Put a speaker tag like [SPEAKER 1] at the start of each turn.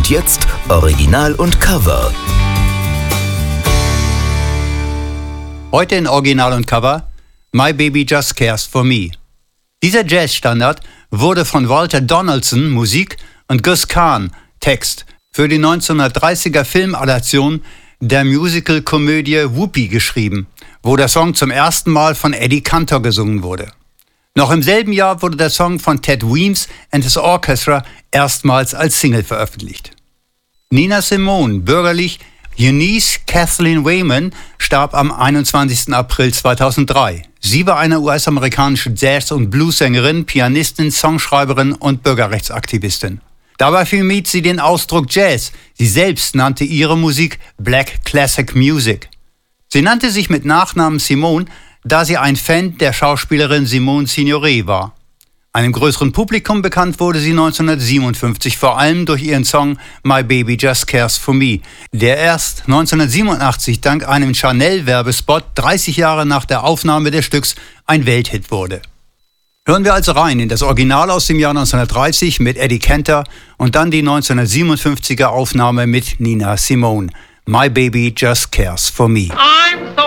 [SPEAKER 1] Und jetzt Original und Cover.
[SPEAKER 2] Heute in Original und Cover My Baby Just Cares for Me. Dieser Jazzstandard wurde von Walter Donaldson Musik und Gus Kahn Text für die 1930er Filmadaption der Musical-Komödie Whoopi geschrieben, wo der Song zum ersten Mal von Eddie Cantor gesungen wurde. Noch im selben Jahr wurde der Song von Ted Weems and his Orchestra erstmals als Single veröffentlicht. Nina Simone, bürgerlich Eunice Kathleen Wayman, starb am 21. April 2003. Sie war eine US-amerikanische Jazz- und Bluessängerin, Pianistin, Songschreiberin und Bürgerrechtsaktivistin. Dabei vermied sie den Ausdruck Jazz. Sie selbst nannte ihre Musik Black Classic Music. Sie nannte sich mit Nachnamen Simone, da sie ein Fan der Schauspielerin Simone Signoret war. Einem größeren Publikum bekannt wurde sie 1957 vor allem durch ihren Song My Baby Just Cares for Me, der erst 1987 dank einem Chanel-Werbespot 30 Jahre nach der Aufnahme des Stücks ein Welthit wurde. Hören wir also rein in das Original aus dem Jahr 1930 mit Eddie Cantor und dann die 1957er Aufnahme mit Nina Simone. My Baby Just Cares for Me.
[SPEAKER 3] I'm so